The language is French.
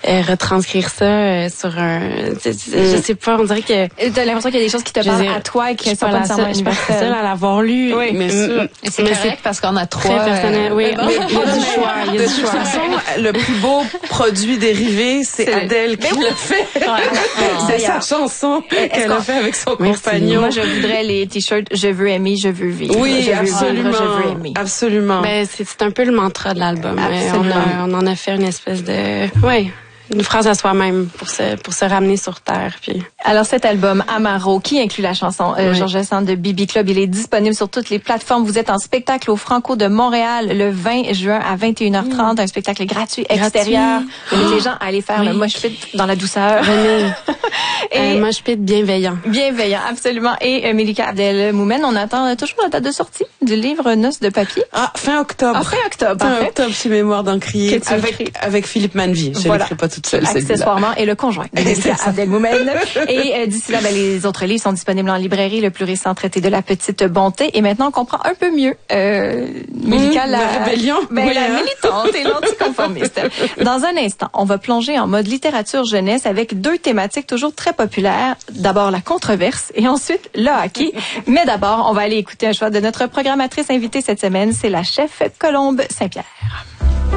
retranscrire ça sur un... Je sais pas, on dirait que... T'as l'impression qu'il y a des choses qui te parlent à toi et qui sont pas nécessairement universelles. Je suis pas seule à l'avoir lu. Oui, mais c'est correct parce qu'on a trois. Très personnel, oui. Bon. Mais il y a du choix. De toute façon, le plus beau produit dérivé, c'est Adèle qui l'a fait. C'est sa chanson qu'elle a fait avec son compagnon. Moi, je voudrais les t-shirts « Je veux aimer, je veux vivre ». Oui, absolument. Je veux aimer. Absolument. Ben, c'est un peu le mantra de l'album. On en a fait une espèce de... Ouais. Une phrase à soi-même pour se ramener sur terre. Puis... Alors cet album Amaro, qui inclut la chanson Georges Sand de Bibi Club, il est disponible sur toutes les plateformes. Vous êtes en spectacle au Franco de Montréal le 20 juin à 21h30, un spectacle gratuit extérieur. J'invite les gens à aller faire le mosh pit dans la douceur. Et mosh pit bienveillant. Bienveillant, absolument. Et Mélika Abdelmoumen, on attend toujours la date de sortie du livre Noces de papier. Fin octobre. Fin octobre. Fin octobre chez Mémoire d'Encrier avec Philippe Manvie. Je l'écris pas toute seule. Accessoirement, et le conjoint de Mélika Abdelmoumen. Et d'ici là, les autres livres sont disponibles en librairie. Le plus récent, Traité de la petite bonté. Et maintenant, on comprend un peu mieux Mélika, la rébellion, la militante et l'anticonformiste. Dans un instant, on va plonger en mode littérature jeunesse avec deux thématiques toujours très populaires. D'abord, la controverse et ensuite, le hockey. Mais d'abord, on va aller écouter un choix de notre programmatrice invitée cette semaine. C'est la chef Colombe Saint-Pierre.